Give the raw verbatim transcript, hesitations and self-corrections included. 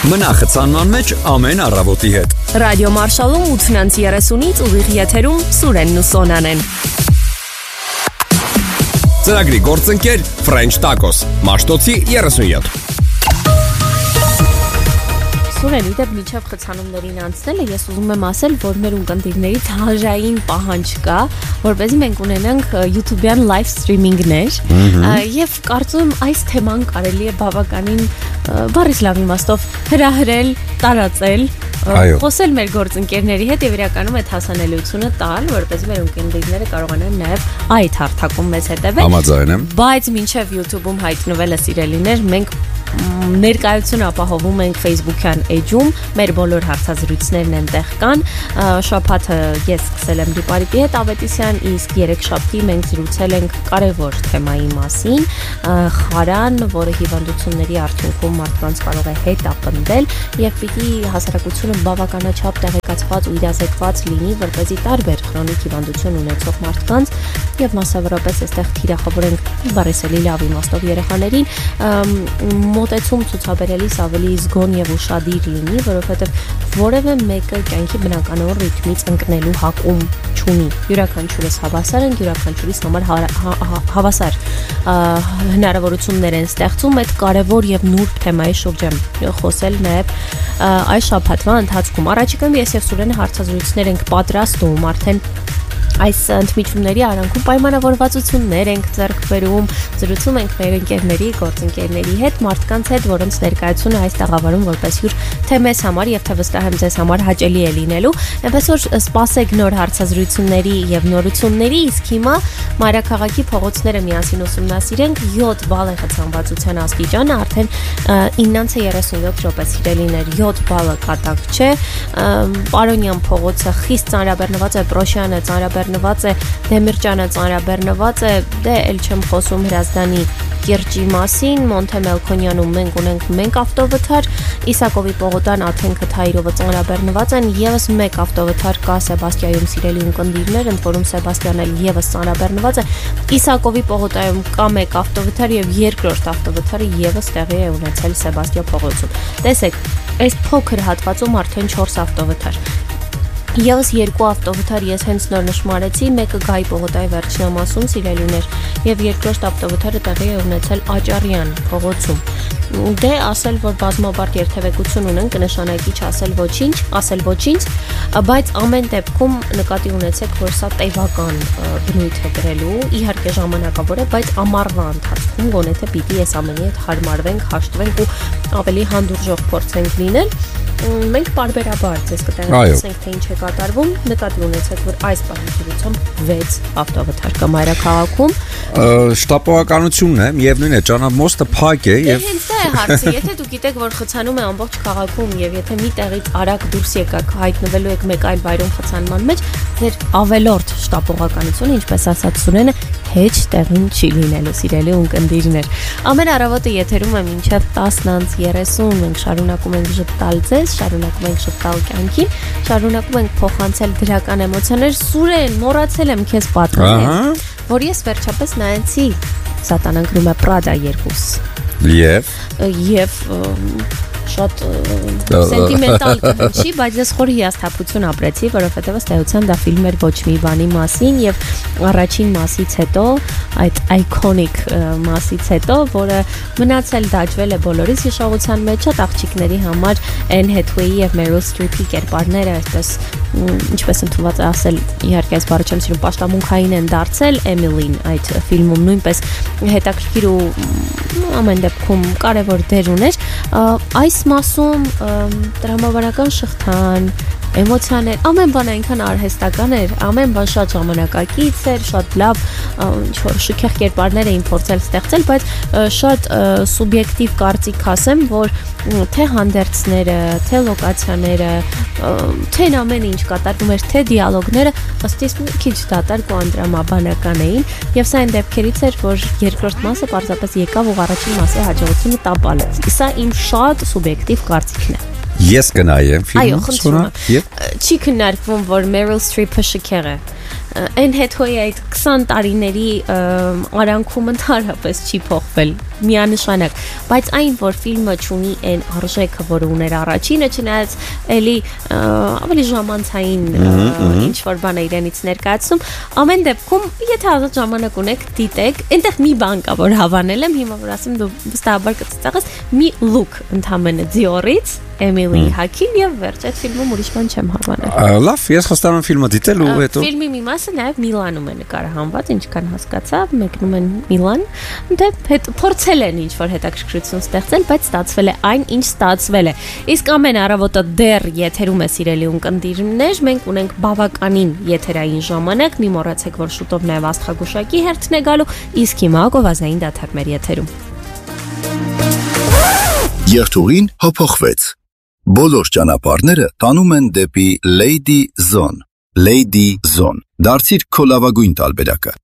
Մնա խցանման մեջ ամեն առավոտի հետ։ Ռադիո Մարշալում ութ երեսունից ուղիղ եթերում Սուրենն ու Սոնան են։ Ծրագրի գործընկեր French Tacos, Մաշտոցի երեսունյոթ։ Սուրեն, իդեպ միջև խցանումներին անցնելը ես ուզում եմ ասել, որ մեր ունկնդիրներից հանրային պահանջ կա, որպեսզի մենք ունենանք YouTube-յան live streaming-ներ, եւ կարծում եմ այս թեման կարելի է բավականին բառից լավ իմաստով հրահրել, տարածել, խոսել մեր գործընկերների հետ եւ իրականում այդ հասանելիությունը տալ, որպեսզի մեր ունկնդիրները կարողանան նաեւ այդ հարթակում մեզ հետևել։ Համաձայն եմ։ Բայց մինչև YouTube-ում հայտնվելը սիրելիներ, մենք ներկայություն ապահովում ենք Facebook-յան էջում, մեր բոլոր հարցազրույցներն այնտեղ կան։ Շաբաթը ես սկսել եմ Դիպարիտի հետ Ավետիսյան, իսկ երեքշաբթի մենք զրուցել ենք կարևոր թեմայի մասին, խարան, որը հիվանդությունների արդյունքում մարդկանց կարող է հետապնդել եւ պիտի հասարակությունը բավականաչափ տեղեկացված ու իրազեկված լինի, որպեսզի տարբեր քրոնիկ հիվանդություն ունեցող մարդկանց եւ մասնավորապես այստեղ թիրախավորենք բառեսելի լավ իմաստով երեխաներին մոտեցում ցուցաբերելիս ավելի զգոն եւ ուշադիր լինի, որովհետեւ որևէ մեկը կյանքի բնականոն ռիթմից ընկնելու հակում չունի։ Յուրաքանչյուրս հավասար են, յուրաքանչյուրիս համար հավասար հնարավորություններ են ստեղծում այդ կարևոր եւ նուրբ թեմայի շուրջ եմ խոսել նաեւ այս շաբաթվա ընթացքում։ Առաջիկայում ես եւ Սուրենը հարցազրույցներ ենք պատրաստում արդեն այս ընդմիջումների արանքում պայմանավորվածություններ ենք ձեռք բերում, զրուցում ենք մեր ընկերների, գործընկերների հետ, մարդկանց հետ, որոնց ներկայությունը այս տաղավարում որպես հյուր թե մեզ համար եւ թե վստահ եմ ձեզ համար հաճելի է լինելու։ Այնպես որ սպասեք նոր հարցազրույցների եւ նորությունների, իսկ հիմա Մայրաքաղաքի փողոցները միասին ուսումնասիրենք յոթ բալ է խցանվածության աստիճանը, արդեն իննանց երեսունյոթ րոպե սիրելիներ, յոթ բալը կատակ չէ։ Պարոնյան փողոցը խիստ ծանրաբեռնված է, Պրոշյանը ծանրաբեռնված է, Դեմիրճյանը ծանրաբեռնված է, դե էլ չեմ խոսում Հրազդանի Կիրճի մասին, Մոնթե Մելքոնյանում մենք ունենք մենք ավտովթար, Իսակովի պողոտան Աթենքը Թայրովը ծանրաբեռնված են, եւս մեկ ավտովթար կա Սեբաստիայում սիրելի ունկնդիրներ, ընդ որում Սեբաստիան էլ եւս ծանրաբեռնված է, Իսակովի պողոտայում կա մեկ ավտովթար եւ երկրորդ ավտովթարը եւս տեղի է ունեցել Սեբաստիա փողոցում։ Տեսեք, այս փոքր հատվածում արդեն չորս ավտովթար Եվս երկու ավտովթար ես հենց նոր նշմարեցի, մեկը Գայի պողոտայի վերջնամասում սիրելիներ եւ երկրորդ ավտովթարը տեղի է ունեցել Աճարյան փողոցում։ Դե ասել, որ բազմաբարդ երթևեկություն ունեն, կնշանակի չասել ոչինչ, ասել ոչինչ, բայց ամեն դեպքում նկատի ունեցեք, որ սա տևական բնույթ է կրելու, իհարկե ժամանակավոր է, բայց ամառվա ընթացքում գոնե թե պիտի այս ամենի հետ հարմարվենք, հաշտվենք ու ավելի հանդուրժող փորձենք լինել։ Մենք բարբերաբար ձեզ կտեղեկացնենք, թե ինչ է կատարվում, նկատի ունեցեք, որ այս պահանջությամբ վեց ավտովթար կա Մայրաքաղաքում։ Շտապողականությունն է, միևնույն է, ճանապարհը փակ է եւ հենց դա է հարցը, եթե դուք գիտեք, որ խցանում է ամբողջ քաղաքում եւ եթե մի տեղից արագ դուրս եկաք, հայտնվելու եք մեկ այլ վայրում խցանման մեջ, ձեր ավելորդ շտապողականությունը, ինչպես ասաց Սուրենը, հեչ տեղին չի լինելու, սիրելի ունկնդիրներ։ Ամեն առավոտը եթերում է մինչև տասն երեսուն, մենք շարունակում ենք ժպտալ ձեզ, շարունակում ենք ժպտալ կյանքին, շարունակում ենք փոխանցել դրական էմոցիաներ։ Սուրեն, մոռացել եմ քեզ պատմել, որ ես վերջապես նայեցի Սատանան գրում է Պրադա երկուս։ Եվ եւ շատ սենտիմենտալ կհնչի, բայց ես խոր հիասթափություն ապրեցի, որովհետև ըստ էության դա ֆիլմ էր ոչ մի բանի մասին եւ առաջին մասից հետո, այդ այկոնիկ մասից հետո, որը մնացել դաջվել է բոլորիս հիշողության մեջ, շատ աղջիկների համար Anne Hathaway եւ Meryl Streep-ի կերպարները, այսպես ինչպես ընդունված է ասել, իհարկե այս բառը չեմ սիրում, պաշտամունքային են դարձել Emily-ն այդ ֆիլմում նույնպես հետաքրքիր ու ամեն դեպքում կարևոր դեր ուներ։ Այս մասում տրամաբանական շղթան, էմոցիաներ, ամեն բան այնքան արհեստական էր, ամեն բան շատ ժամանակակից էր, շատ լավ ինչ-որ շքեղ կերպարներ էին փորձել ստեղծել, բայց շատ սուբյեկտիվ կարծիք ասեմ, որ թե հանդերձները, թե լոկացիաները, թե ամեն ինչ կատարվում էր, թե դիալոգները ըստ իս մի քիչ դատարկ ու անդրամաբանական էին, եւ սա այն դեպքերից էր, որ երկրորդ մասը պարզապես եկավ ու առաջին մասի հաջողությունը տապալեց։ Սա իմ շատ սուբյեկտիվ կարծիքն է։ Ես կնայեմ ֆիլմը։ Այո, խնդրում եմ։ Չի քննարկվում, որ Meryl Streep-ը շքեղ է։ այն հետոյի այդ քսան տարիների արանքում ընդհանրապես չի փոխվել միանշանակ, բայց այն, որ ֆիլմը ունի այն արժեքը, որը ուներ առաջինը, չնայած էլի ավելի ժամանցային ինչ որ բան է իրենից ներկայացնում, ամեն դեպքում, եթե ազատ ժամանակ ունեք, դիտեք, այնտեղ մի բան կա, որ հավանել եմ, հիմա որ ասեմ դու վստահաբար կծծաղես, մի look ընդհանրապես Dior-ից, Emily Hakim եւ վերջ այդ ֆիլմում ուրիշ բան չեմ հավանել։ Լավ, ես խոստանում եմ ֆիլմը դիտել ու հետո ֆիլմի մի մասը նաեւ Միլանում է նկարահանված, ինչքան հասկացա, մեկնում են Միլան, դե հետ փորձել են ինչ որ հետաքրքրություն ստեղծել, բայց ստացվել է այն, ինչ ստացվել է։ Իսկ ամեն առավոտը դեռ եթերում է սիրելի ունկնդիրներ, մենք ունենք բավականին եթերային ժամանակ, մի մոռացեք, որ շուտով նաեւ աստղագուշակի հերթն է գալու, իսկ հիմա գովազային դաթար մեր եթերում։ Երթուղին հափոխվեց։ Բոլոր ճանապարհները տանում են դեպի Lady Zone։ Lady Zone։ Դարձիր քո լավագույն տարբերակը։